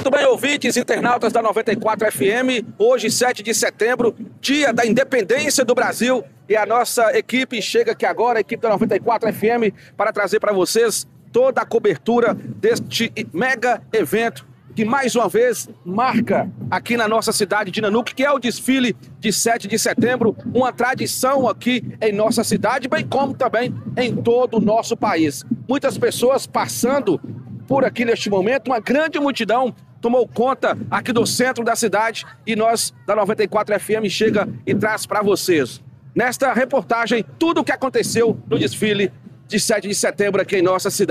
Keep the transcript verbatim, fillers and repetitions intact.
Muito bem, ouvintes, internautas da noventa e quatro F M, hoje, sete de setembro, dia da independência do Brasil, e a nossa equipe chega aqui agora, a equipe da noventa e quatro F M, para trazer para vocês toda a cobertura deste mega evento que, mais uma vez, marca aqui na nossa cidade de Nanuque, que é o desfile de sete de setembro, uma tradição aqui em nossa cidade, bem como também em todo o nosso país. Muitas pessoas passando por aqui neste momento, uma grande multidão tomou conta aqui do centro da cidade e nós, da noventa e quatro F M, chega e traz para vocês, nesta reportagem, tudo o que aconteceu no desfile de sete de setembro aqui em nossa cidade.